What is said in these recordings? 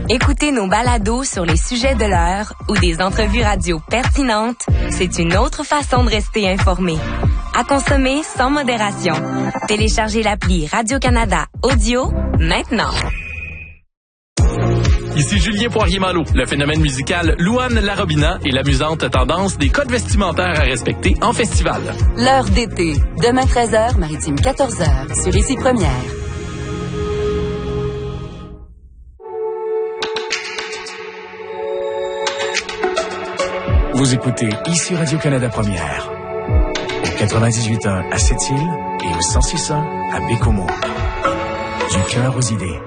Écouter nos balados sur les sujets de l'heure ou des entrevues radio pertinentes, c'est une autre façon de rester informé. À consommer sans modération. Téléchargez l'appli Radio-Canada Audio maintenant. Ici Julien Poirier-Malo. Le phénomène musical Louane Larobina et l'amusante tendance des codes vestimentaires à respecter en festival. L'heure d'été. Demain 13h, Maritime 14h, sur Ici Première. Vous écoutez ici Radio-Canada Première, au 98.1 à Sept-Îles et au 106.1 à Bécomo. Du cœur aux idées.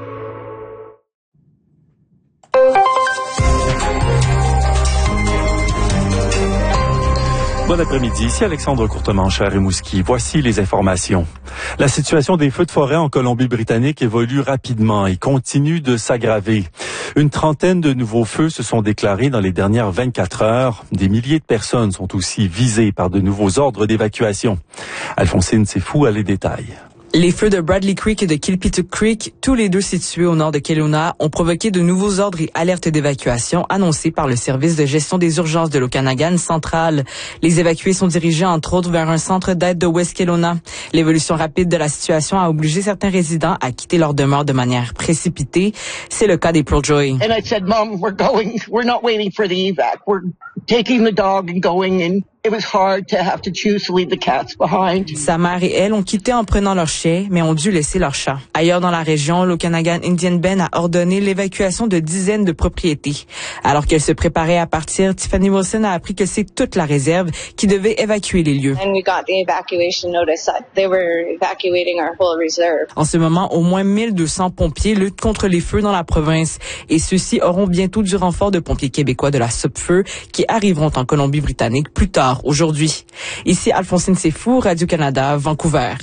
Bon après-midi, ici Alexandre Courtemanche à Rimouski. Voici les informations. La situation des feux de forêt en Colombie-Britannique évolue rapidement et continue de s'aggraver. Une trentaine de nouveaux feux se sont déclarés dans les dernières 24 heures. Des milliers de personnes sont aussi visées par de nouveaux ordres d'évacuation. Alphonsine Sefou a les détails. Les feux de Bradley Creek et de Kilpituck Creek, tous les deux situés au nord de Kelowna, ont provoqué de nouveaux ordres et alertes d'évacuation annoncés par le service de gestion des urgences de l'Okanagan central. Les évacués sont dirigés entre autres vers un centre d'aide de West Kelowna. L'évolution rapide de la situation a obligé certains résidents à quitter leur demeure de manière précipitée. C'est le cas des Projoy. And I said, Mom, we're going. We're not waiting for the evac. We're taking the dog and going in. It was hard to have to choose to leave the cats behind. Sa mère et elle ont quitté en prenant leur chien, mais ont dû laisser leur chat. Ailleurs dans la région, l'Okanagan Indian Band a ordonné l'évacuation de dizaines de propriétés. Alors qu'elle se préparait à partir, Tiffany Wilson a appris que c'est toute la réserve qui devait évacuer les lieux. And we got the evacuation notice that they were evacuating our whole reserve. En ce moment, au moins 1200 pompiers luttent contre les feux dans la province et ceux-ci auront bientôt du renfort de pompiers québécois de la Sopfeu qui arriveront en Colombie-Britannique plus tard aujourd'hui. Ici Alphonsine Sefou, Radio-Canada, Vancouver.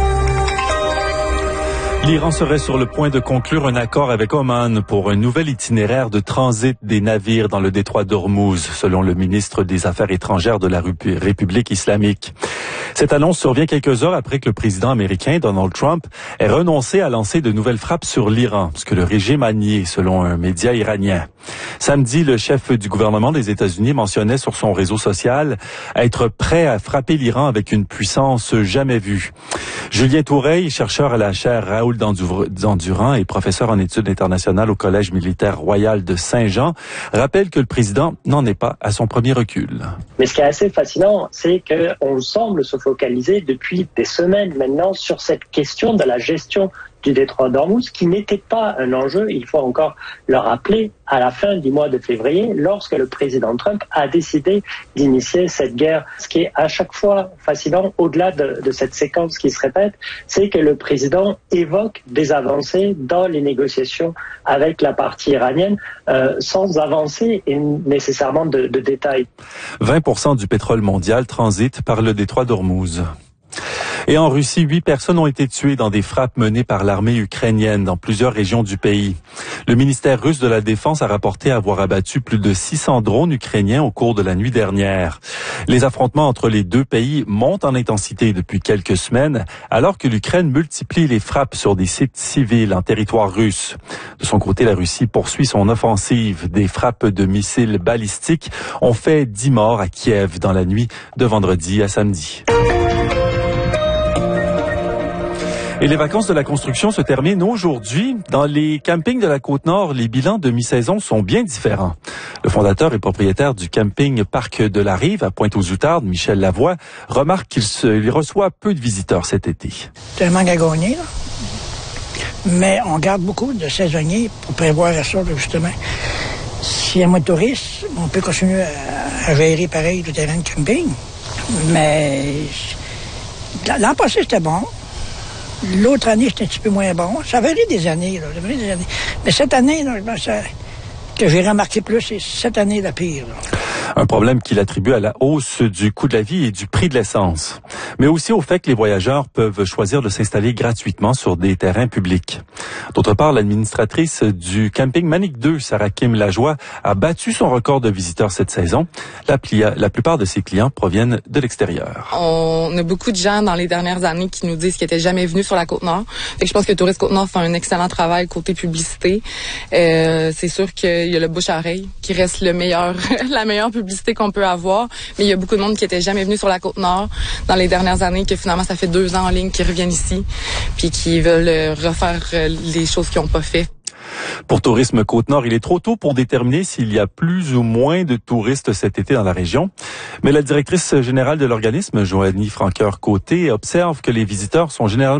L'Iran serait sur le point de conclure un accord avec Oman pour un nouvel itinéraire de transit des navires dans le détroit d'Ormuz, selon le ministre des Affaires étrangères de la République islamique. Cette annonce survient quelques heures après que le président américain Donald Trump ait renoncé à lancer de nouvelles frappes sur l'Iran, ce que le régime a nié, selon un média iranien. Samedi, le chef du gouvernement des États-Unis mentionnait sur son réseau social être prêt à frapper l'Iran avec une puissance jamais vue. Julien Toureille, chercheur à la chaire Raoul d'Endurant et professeur en études internationales au Collège militaire royal de Saint-Jean, rappelle que le président n'en est pas à son premier recul. Mais ce qui est assez fascinant, c'est qu'on semble se focaliser depuis des semaines maintenant sur cette question de la gestion du détroit d'Ormuz, qui n'était pas un enjeu, il faut encore le rappeler, à la fin du mois de février, lorsque le président Trump a décidé d'initier cette guerre. Ce qui est à chaque fois fascinant, au-delà de cette séquence qui se répète, c'est que le président évoque des avancées dans les négociations avec la partie iranienne, sans avancées et nécessairement de détails. 20% du pétrole mondial transite par le détroit d'Ormuz. Et en Russie, 8 personnes ont été tuées dans des frappes menées par l'armée ukrainienne dans plusieurs régions du pays. Le ministère russe de la Défense a rapporté avoir abattu plus de 600 drones ukrainiens au cours de la nuit dernière. Les affrontements entre les deux pays montent en intensité depuis quelques semaines, alors que l'Ukraine multiplie les frappes sur des sites civils en territoire russe. De son côté, la Russie poursuit son offensive. Des frappes de missiles balistiques ont fait 10 morts à Kiev dans la nuit de vendredi à samedi. Et les vacances de la construction se terminent aujourd'hui. Dans les campings de la Côte-Nord, les bilans de mi-saison sont bien différents. Le fondateur et propriétaire du camping Parc de la Rive à Pointe-aux-Outardes, Michel Lavoie, remarque qu'il reçoit peu de visiteurs cet été. C'est un manque à gagner, là. Mais on garde beaucoup de saisonniers pour prévoir ça, là, justement. S'il y a moins de touristes, on peut continuer à gérer pareil le terrain de camping. Mais l'an passé, c'était bon. L'autre année, c'était un petit peu moins bon. Ça varie des années, là. Mais cette année, là, que j'ai remarqué plus, c'est cette année la pire, là. Un problème qu'il attribue à la hausse du coût de la vie et du prix de l'essence. Mais aussi au fait que les voyageurs peuvent choisir de s'installer gratuitement sur des terrains publics. D'autre part, l'administratrice du camping Manic 2, Sarah Kim Lajoie, a battu son record de visiteurs cette saison. La plupart de ses clients proviennent de l'extérieur. On a beaucoup de gens dans les dernières années qui nous disent qu'ils n'étaient jamais venus sur la Côte-Nord. Fait que je pense que Tourisme Côte-Nord fait un excellent travail côté publicité. C'est sûr qu'il y a le bouche-à-oreille qui reste la meilleure publicité qu'on peut avoir. Mais il y a beaucoup de monde qui n'était jamais venu sur la Côte-Nord dans les dernières années, que finalement ça fait 2 ans en ligne qu'ils reviennent ici, puis qui veulent refaire les choses qu'ils n'ont pas fait. Pour Tourisme Côte-Nord, il est trop tôt pour déterminer s'il y a plus ou moins de touristes cet été dans la région. Mais la directrice générale de l'organisme, Joanie Franqueur-Côté, observe que les visiteurs sont généralement